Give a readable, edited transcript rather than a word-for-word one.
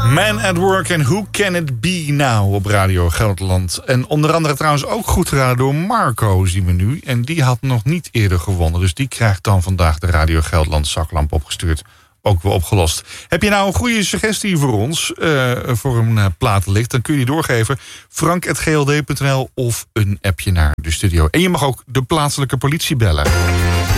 Man at Work en Who Can It Be Now op Radio Gelderland. En onder andere trouwens ook goed geraden door Marco, zien we nu. En die had nog niet eerder gewonnen. Dus die krijgt dan vandaag de Radio Gelderland zaklamp opgestuurd. Ook weer opgelost. Heb je nou een goede suggestie voor ons, voor een platenlicht, dan kun je die doorgeven. frank@gld.nl of een appje naar de studio. En je mag ook de plaatselijke politie bellen.